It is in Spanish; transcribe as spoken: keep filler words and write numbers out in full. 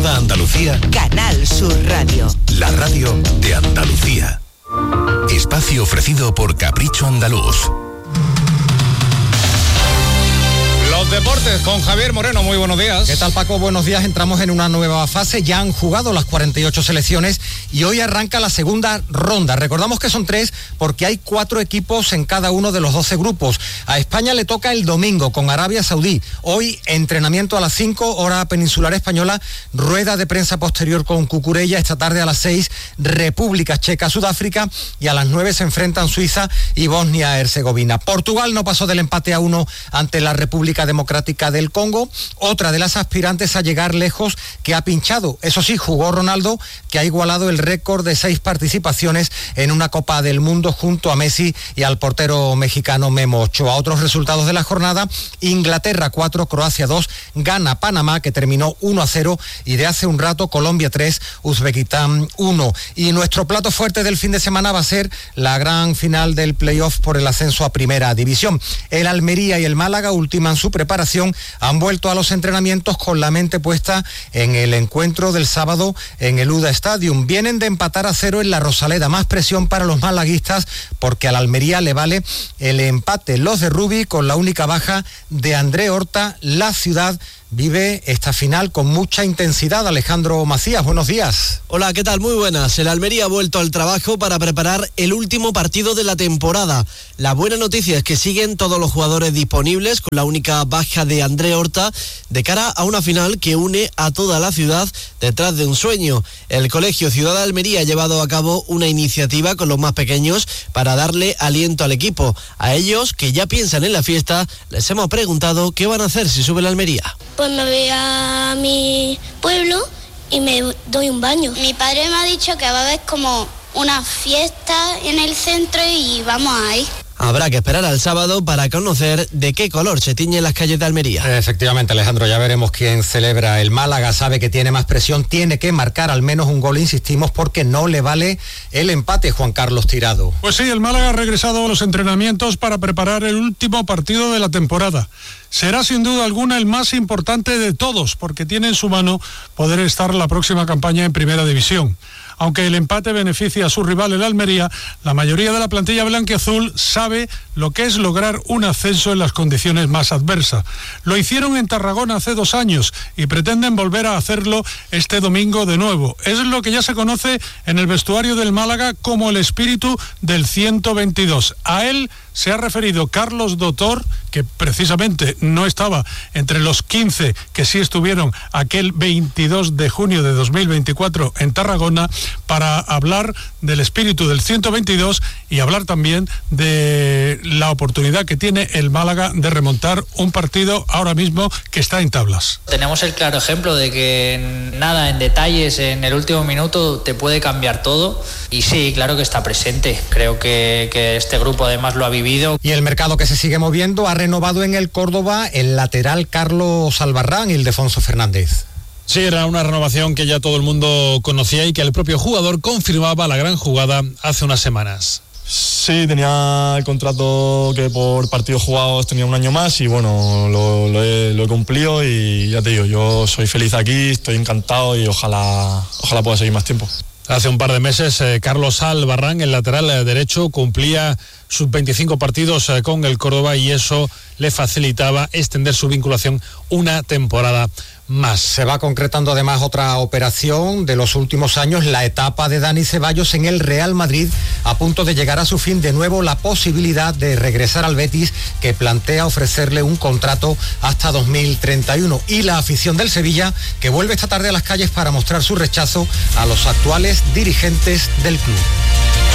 toda Andalucía. Canal Sur Radio. La radio de Andalucía. Espacio ofrecido por Capricho Andaluz. Los deportes con Javier Moreno, muy buenos días. ¿Qué tal, Paco? Buenos días. Entramos en una nueva fase, ya han jugado las cuarenta y ocho selecciones y hoy arranca la segunda ronda. Recordamos que son tres porque hay cuatro equipos en cada uno de los doce grupos. A España le toca el domingo con Arabia Saudí. Hoy entrenamiento a las cinco, hora peninsular española, rueda de prensa posterior con Cucurella. Esta tarde a las seis, República Checa, Sudáfrica, y a las nueve se enfrentan Suiza y Bosnia-Herzegovina. Portugal no pasó del empate a uno ante la República Democrática del Congo, otra de las aspirantes a llegar lejos que ha pinchado. Eso sí, jugó Ronaldo, que ha igualado el récord de seis participaciones en una Copa del Mundo junto a Messi y al portero mexicano Memo Ochoa. Otros resultados de la jornada: Inglaterra cuatro, Croacia dos, gana Panamá, que terminó uno a cero, y de hace un rato Colombia tres, Uzbekistán uno. Y nuestro plato fuerte del fin de semana va a ser la gran final del playoff por el ascenso a Primera División. El Almería y el Málaga ultiman su preparación, han vuelto a los entrenamientos con la mente puesta en el encuentro del sábado en el U D A Stadium. Vienen de empatar a cero en la Rosaleda, más presión para los malaguistas porque al Almería le vale el empate. Los de Rubi, con la única baja de André Horta, la ciudad vive esta final con mucha intensidad. Alejandro Macías, buenos días. Hola, ¿qué tal? Muy buenas. El Almería ha vuelto al trabajo para preparar el último partido de la temporada. La buena noticia es que siguen todos los jugadores disponibles, con la única baja de André Horta, de cara a una final que une a toda la ciudad detrás de un sueño. El Colegio Ciudad de Almería ha llevado a cabo una iniciativa con los más pequeños para darle aliento al equipo. A ellos, que ya piensan en la fiesta, les hemos preguntado qué van a hacer si sube la Almería. Pues me voy a mi pueblo y me doy un baño. Mi padre me ha dicho que va a haber como una fiesta en el centro y vamos ahí. Habrá que esperar al sábado para conocer de qué color se tiñen las calles de Almería. Efectivamente, Alejandro, ya veremos quién celebra. El Málaga sabe que tiene más presión, tiene que marcar al menos un gol, insistimos, porque no le vale el empate, Juan Carlos Tirado. Pues sí, el Málaga ha regresado a los entrenamientos para preparar el último partido de la temporada. Será sin duda alguna el más importante de todos, porque tiene en su mano poder estar la próxima campaña en Primera División. Aunque el empate beneficia a su rival el Almería, la mayoría de la plantilla blanquiazul sabe lo que es lograr un ascenso en las condiciones más adversas. Lo hicieron en Tarragona hace dos años y pretenden volver a hacerlo este domingo de nuevo. Es lo que ya se conoce en el vestuario del Málaga como el espíritu del ciento veintidós. A él se ha referido Carlos Dotor, que precisamente no estaba entre los quince que sí estuvieron aquel veintidós de junio de dos mil veinticuatro en Tarragona, para hablar del espíritu del ciento veintidós y hablar también de la oportunidad que tiene el Málaga de remontar un partido ahora mismo que está en tablas. Tenemos el claro ejemplo de que nada, en detalles, en el último minuto te puede cambiar todo, y sí, claro que está presente. Creo que, que este grupo además lo ha vivido. Y el mercado que se sigue moviendo: ha renovado en el Córdoba el lateral Carlos Albarrán y Ildefonso Fernández. Sí, era una renovación que ya todo el mundo conocía y que el propio jugador confirmaba la gran jugada hace unas semanas. Sí, tenía el contrato que por partidos jugados tenía un año más y bueno, lo, lo, he, lo he cumplido y ya te digo, yo soy feliz aquí, estoy encantado y ojalá, ojalá pueda seguir más tiempo. Hace un par de meses, eh, Carlos Albarrán, el lateral eh, derecho, cumplía sus veinticinco partidos eh, con el Córdoba y eso le facilitaba extender su vinculación una temporada más. Se va concretando además otra operación de los últimos años, la etapa de Dani Ceballos en el Real Madrid, a punto de llegar a su fin. De nuevo la posibilidad de regresar al Betis, que plantea ofrecerle un contrato hasta dos mil treinta y uno. Y la afición del Sevilla, que vuelve esta tarde a las calles para mostrar su rechazo a los actuales dirigentes del club.